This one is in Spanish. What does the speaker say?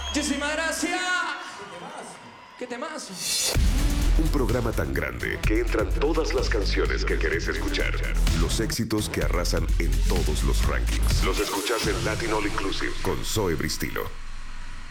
Muchísimas gracias. ¿Qué temazo? Un programa tan grande que entran todas las canciones que querés escuchar. Los éxitos que arrasan en todos los rankings. Los escuchás en Latin All Inclusive con Zoe Bristilo.